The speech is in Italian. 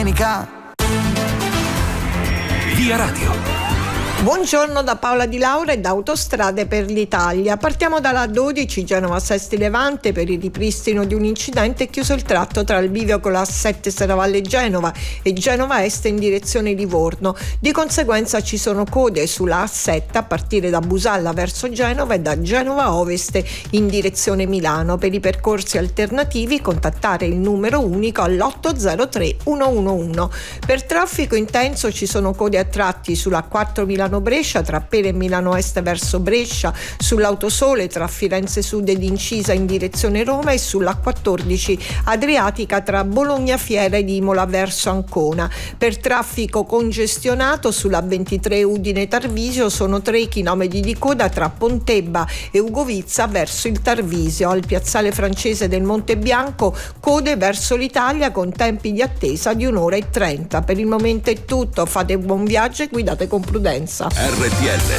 Via Radio. Buongiorno da Paola Di Laura e da Autostrade per l'Italia. Partiamo dalla 12 Genova-Sesti Levante. Per il ripristino di un incidente è chiuso il tratto tra il bivio con la A7 Serravalle Genova e Genova Est in direzione Livorno. Di conseguenza ci sono code sulla A7 a partire da Busalla verso Genova e da Genova Ovest in direzione Milano. Per i percorsi alternativi contattare il numero unico all'803 111. Per traffico intenso ci sono code a tratti sulla 4 Milano-Brescia tra Pera e Milano Est verso Brescia, sull'Autosole tra Firenze Sud ed Incisa in direzione Roma e sulla 14 Adriatica tra Bologna Fiera ed Imola verso Ancona. Per traffico congestionato sulla 23 Udine Tarvisio sono 3 chilometri di coda tra Pontebba e Ugovizza verso il Tarvisio. Al piazzale francese del Monte Bianco code verso l'Italia con tempi di attesa di 1 ora e 30. Per il momento è tutto, fate buon viaggio e guidate con prudenza. RTL